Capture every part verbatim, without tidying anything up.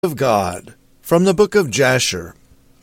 of God, from the book of Jasher.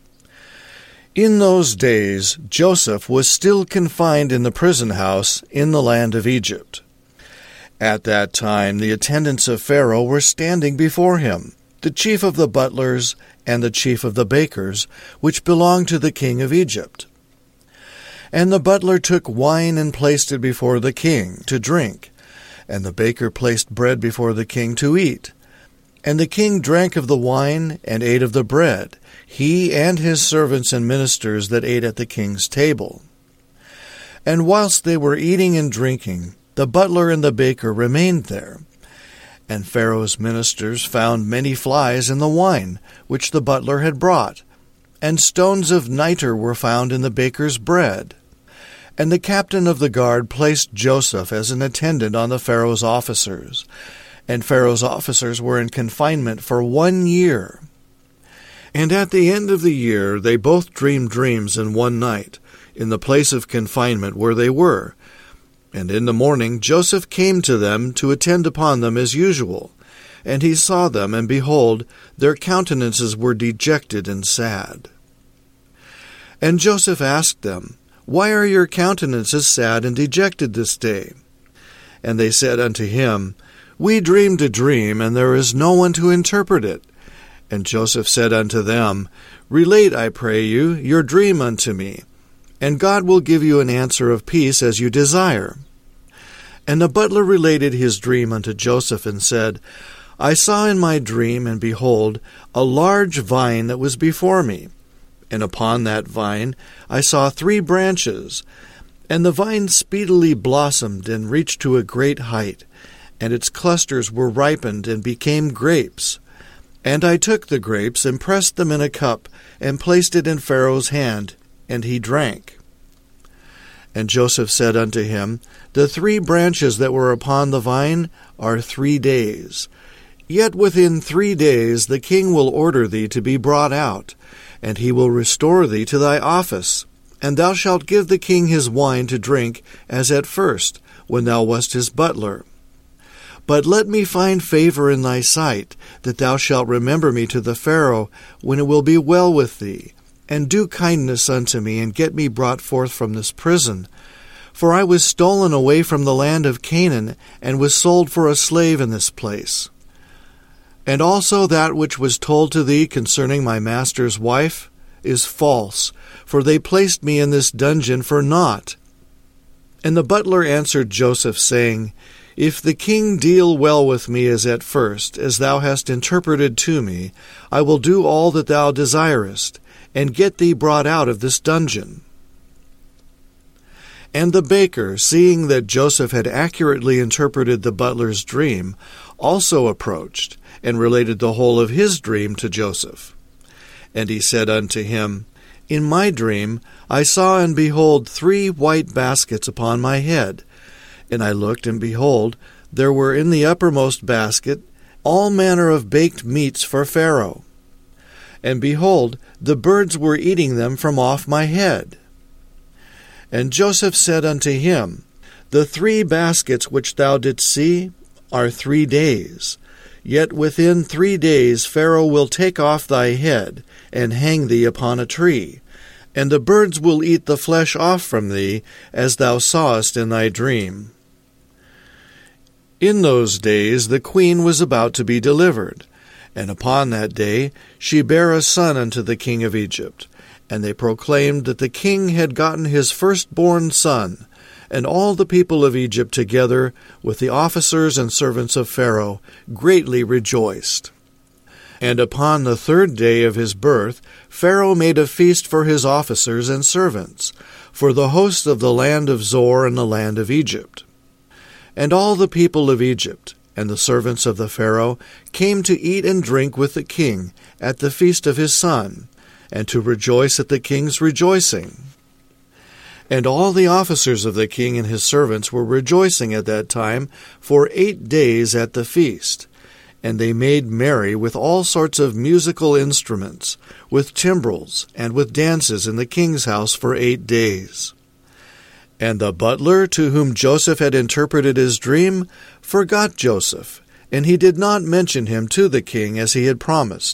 In those days Joseph was still confined in the prison house in the land of Egypt. At that time the attendants of Pharaoh were standing before him, the chief of the butlers and the chief of the bakers, which belonged to the king of Egypt. And the butler took wine and placed it before the king to drink, and the baker placed bread before the king to eat. And the king drank of the wine and ate of the bread, he and his servants and ministers that ate at the king's table. And whilst they were eating and drinking, the butler and the baker remained there. And Pharaoh's ministers found many flies in the wine which the butler had brought, and stones of nitre were found in the baker's bread. And the captain of the guard placed Joseph as an attendant on the Pharaoh's officers. And Pharaoh's officers were in confinement for one year. And at the end of the year they both dreamed dreams in one night, in the place of confinement where they were. And in the morning Joseph came to them to attend upon them as usual. And he saw them, and behold, their countenances were dejected and sad. And Joseph asked them, Why are your countenances sad and dejected this day? And they said unto him, We dreamed a dream, and there is no one to interpret it. And Joseph said unto them, Relate, I pray you, your dream unto me, and God will give you an answer of peace as you desire. And the butler related his dream unto Joseph, and said, I saw in my dream, and behold, a large vine that was before me. And upon that vine I saw three branches, and the vine speedily blossomed and reached to a great height, and its clusters were ripened and became grapes. And I took the grapes and pressed them in a cup, and placed it in Pharaoh's hand, and he drank. And Joseph said unto him, The three branches that were upon the vine are three days. Yet within three days the king will order thee to be brought out, and he will restore thee to thy office, and thou shalt give the king his wine to drink as at first, when thou wast his butler. But let me find favor in thy sight, that thou shalt remember me to the Pharaoh when it will be well with thee, and do kindness unto me, and get me brought forth from this prison. For I was stolen away from the land of Canaan, and was sold for a slave in this place. And also that which was told to thee concerning my master's wife is false, for they placed me in this dungeon for naught. And the butler answered Joseph, saying, If the king deal well with me as at first, as thou hast interpreted to me, I will do all that thou desirest, and get thee brought out of this dungeon. And the baker, seeing that Joseph had accurately interpreted the butler's dream, also approached, and related the whole of his dream to Joseph. And he said unto him, In my dream I saw, and behold, three white baskets upon my head. And I looked, and behold, there were in the uppermost basket all manner of baked meats for Pharaoh. And behold, the birds were eating them from off my head. And Joseph said unto him, The three baskets which thou didst see are three days. Yet within three days Pharaoh will take off thy head, and hang thee upon a tree, and the birds will eat the flesh off from thee, as thou sawest in thy dream. In those days the queen was about to be delivered, and upon that day she bare a son unto the king of Egypt. And they proclaimed that the king had gotten his firstborn son, and all the people of Egypt together, with the officers and servants of Pharaoh, greatly rejoiced. And upon the third day of his birth Pharaoh made a feast for his officers and servants, for the host of the land of Zor and the land of Egypt. And all the people of Egypt, and the servants of the Pharaoh, came to eat and drink with the king at the feast of his son, and to rejoice at the king's rejoicing. And all the officers of the king and his servants were rejoicing at that time for eight days at the feast. And they made merry with all sorts of musical instruments, with timbrels, and with dances in the king's house for eight days. And the butler, to whom Joseph had interpreted his dream, forgot Joseph, and he did not mention him to the king as he had promised.